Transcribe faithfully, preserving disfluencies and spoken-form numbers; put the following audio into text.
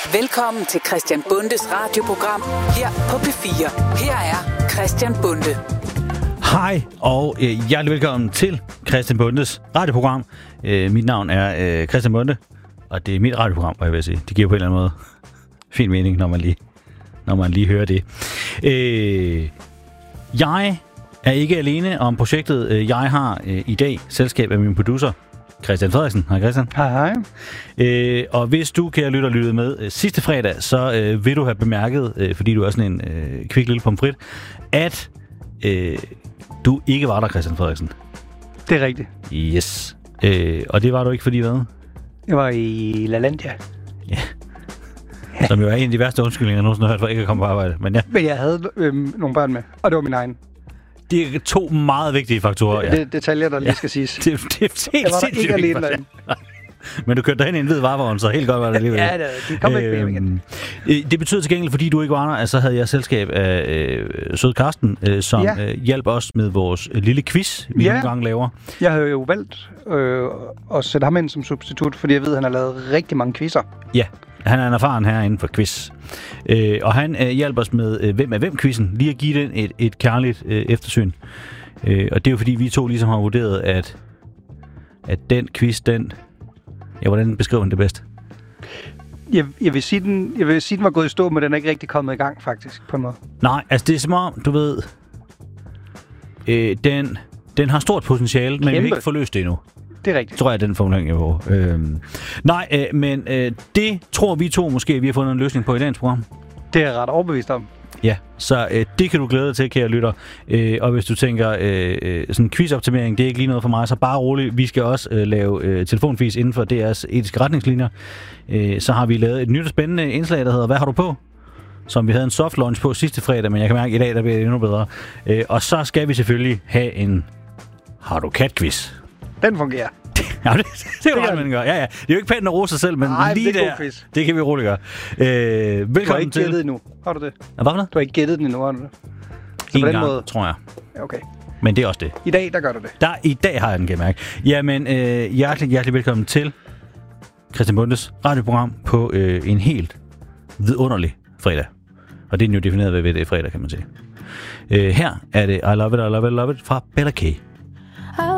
Velkommen til Christian Bundes radioprogram her på P fire. Her er Christian Bunde. Hej og øh, hjertelig velkommen til Christian Bundes radioprogram. Øh, mit navn er øh, Christian Bunde, og det er mit radioprogram, hvad jeg vil sige. Det giver på en eller anden måde fin mening, når man lige, når man lige hører det. Øh, jeg er ikke alene om projektet. Jeg har øh, i dag selskab af min producer, Christian Frederiksen. Hej Christian. Hej hej. Øh, og hvis du, kære lytter, lyttede med øh, sidste fredag, så øh, vil du have bemærket, øh, fordi du er sådan en øh, kvik lille pomfrit, at øh, du ikke var der, Christian Frederiksen. Det er rigtigt. Yes. Øh, og det var du ikke, fordi hvad? Jeg var i LaLandia. Ja. Som jo er en af de værste undskyldninger, jeg nogensinde har hørt for ikke at komme på arbejde. Men, ja. Men jeg havde øhm, nogle børn med, og det var min egen. Det er to meget vigtige faktorer, ja. Det er detaljer, der lige ja. skal siges. Det, det, det er helt jeg var der ikke alene derinde. Men du kørte derhen i en hvid varevogn, så helt godt var det alligevel. Ja, det kom ikke med igen. Det betyder til gengæld, fordi du ikke var der, at så havde jeg selskab af øh, Søde Karsten, øh, som ja. øh, hjalp os med vores øh, lille quiz, vi ja. nogle gange laver. Jeg havde jo valgt øh, at sætte ham ind som substitut, fordi jeg ved, at han har lavet rigtig mange quizzer. Ja, han er en erfaren her inden for quiz. Øh, og han øh, hjalp os med øh, Hvem er hvem-quizzen, lige at give den et, et kærligt øh, eftersyn. Øh, og det er jo fordi, vi to ligesom har vurderet, at, at den quiz, den... Ja, hvordan beskriver han det bedst? Jeg, jeg, vil sige, den, jeg vil sige, den var gået i stå, men den er ikke rigtig kommet i gang, faktisk, på en måde. Nej, altså det er som om, du ved... Øh, den, den har stort potentiale, men vi har ikke forløst det endnu. Det er rigtigt. Tror jeg, den formulering er på. Øhm, nej, øh, men øh, det tror vi to måske, vi har fundet en løsning på i dagens program. Det er jeg ret overbevist om. Ja, så øh, det kan du glæde dig til, kære lytter. Øh, og hvis du tænker, øh, sådan en quizoptimering, det er ikke lige noget for mig, så bare rolig. Vi skal også øh, lave øh, telefonfis inden for D R's etiske retningslinjer. Øh, så har vi lavet et nyt og spændende indslag, der hedder Hvad har du på? Som vi havde en soft launch på sidste fredag, men jeg kan mærke, at i dag der bliver det endnu bedre. Øh, og så skal vi selvfølgelig have en Har du kat-quiz? Den fungerer. Ja, det, det er jo ret, man gør. Ja, ja. Det er jo ikke pænt at rose sig selv, men Ej, lige det der, det kan vi roligt gøre. Øh, velkommen til... Du har ikke gættet endnu. Har du det? Ja, hvad for noget? Du har ikke gættet den endnu, har du det? Så en på den gang, måde... tror jeg. Okay. Men det er også det. I dag, der gør du det. Der, I dag har jeg den, kan jeg mærke. Jamen, øh, hjertelig, hjertelig velkommen til Christian Bundes radioprogram på øh, en helt vidunderlig fredag. Og det er jo defineret ved, ved det er fredag, kan man sige. Øh, her er det I Love It, I Love It, I Love It fra Bella K.